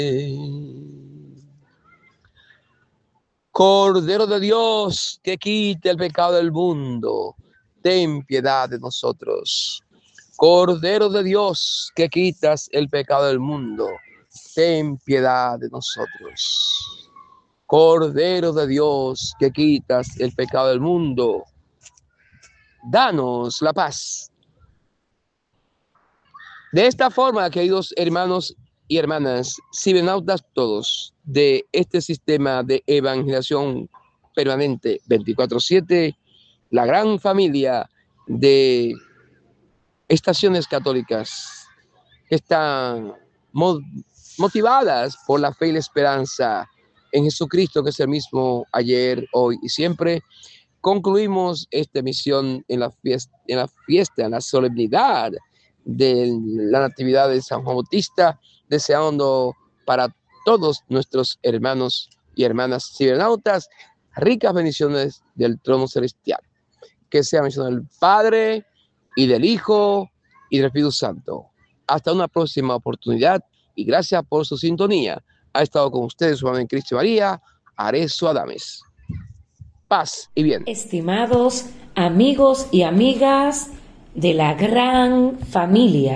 Cordero de Dios, que quite el pecado del mundo, ten piedad de nosotros. Cordero de Dios, que quitas el pecado del mundo, ten piedad de nosotros. Cordero de Dios, que quitas el pecado del mundo, danos la paz. De esta forma, queridos hermanos y hermanas, cibernautas todos, de este sistema de evangelización permanente 24/7, la gran familia de estaciones católicas que están motivadas por la fe y la esperanza en Jesucristo, que es el mismo ayer, hoy y siempre. Concluimos esta emisión en la fiesta, en la solemnidad de la Natividad de San Juan Bautista, deseando para todos nuestros hermanos y hermanas cibernautas ricas bendiciones del trono celestial. Que sea bendición del Padre y del Hijo y del Espíritu Santo. Hasta una próxima oportunidad y gracias por su sintonía. Ha estado con ustedes su hermano en Cristo María, Arezzo Adames. Paz y bien. Estimados amigos y amigas de la gran familia